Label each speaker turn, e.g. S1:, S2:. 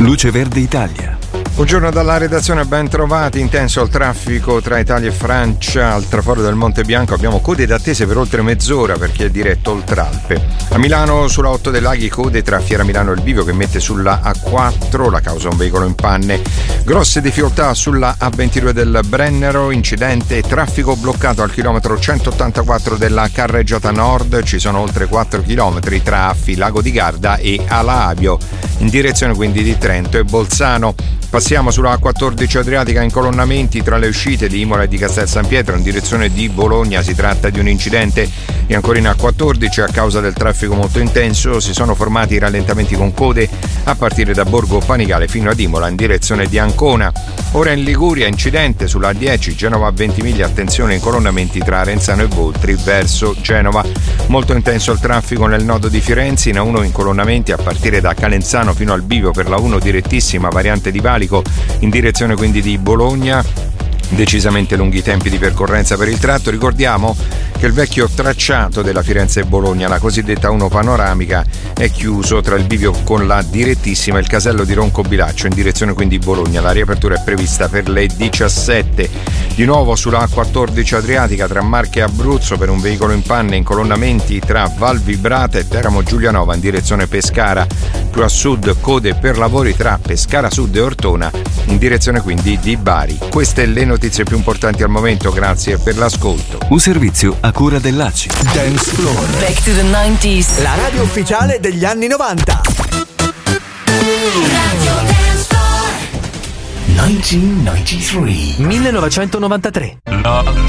S1: Luce Verde Italia.
S2: Buongiorno dalla redazione, ben trovati. Intenso il traffico tra Italia e Francia al traforo del Monte Bianco. Abbiamo code d'attesa per oltre mezz'ora per chi è diretto Oltralpe. A Milano sulla 8 dei Laghi code tra Fiera Milano e il Bivio che mette sulla A4, la causa un veicolo in panne. Grosse difficoltà sulla A22 del Brennero, incidente, traffico bloccato al chilometro 184 della carreggiata nord. Ci sono oltre 4 chilometri tra Affi, Lago di Garda e Alaabio, in direzione quindi di Trento e Bolzano. Passiamo sulla A14 Adriatica, incolonnamenti tra le uscite di Imola e di Castel San Pietro in direzione di Bologna. Si tratta di un incidente. E ancora in A14, a causa del traffico molto intenso, si sono formati rallentamenti con code a partire da Borgo Panigale fino ad Imola in direzione di Ancona. Ora in Liguria, incidente sulla A10 Genova a Ventimiglia, attenzione, incolonnamenti tra Arenzano e Voltri verso Genova. Molto intenso il traffico nel nodo di Firenze, in A1 incolonnamenti a partire da Calenzano fino al bivio per la 1 direttissima variante di Valico in direzione quindi di Bologna. Decisamente lunghi i tempi di percorrenza per il tratto. Ricordiamo che il vecchio tracciato della Firenze-Bologna, la cosiddetta 1 panoramica, è chiuso tra il bivio con la direttissima e il casello di Roncobilaccio in direzione quindi Bologna. La riapertura è prevista per le 17. Di nuovo sulla A14 Adriatica tra Marche e Abruzzo per un veicolo in panne, incolonnamenti tra Val Vibrata e Teramo Giulianova in direzione Pescara. Più a sud code per lavori tra Pescara Sud e Ortona in direzione quindi di Bari. Queste le notizie più importanti al momento, grazie per l'ascolto.
S1: Un servizio a cura dell'ACI.
S3: Dance Floor.
S4: Back to the 90s.
S3: La radio ufficiale degli anni 90.
S4: Radio Dance Floor.
S3: 1993.
S5: 1993.